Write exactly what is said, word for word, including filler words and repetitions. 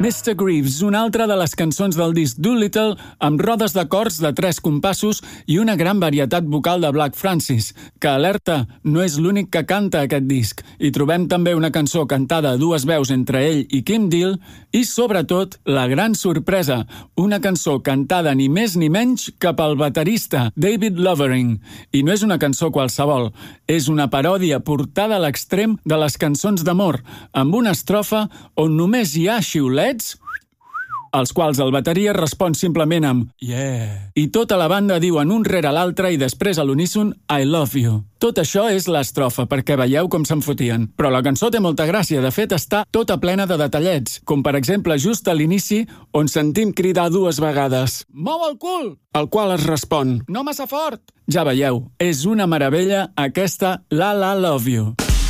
mister Greaves, una altra de les cançons del disc Doolittle, amb rodes d'acords de tres compassos i una gran varietat vocal de Black Francis, que, alerta, no és l'únic que canta aquest disc. Hi trobem també una cançó cantada a dues veus entre ell i Kim Deal i, sobretot, la gran sorpresa, una cançó cantada ni més ni menys que pel baterista David Lovering. I no és una cançó qualsevol, és una paròdia portada a l'extrem de les cançons d'amor, amb una estrofa on només hi ha xiulets, als quals el bateria respon simplement amb «Yeah». I tota la banda diuen un rere l'altre i després a l'uníson «I love you». Tot això és l'estrofa, perquè veieu com se'n fotien. Però la cançó té molta gràcia, de fet està tota plena de detallets, com per exemple just a l'inici, on sentim cridar dues vegades «Mou el cul!», al qual es respon «No massa fort!». Ja veieu, és una meravella aquesta «La La Love You».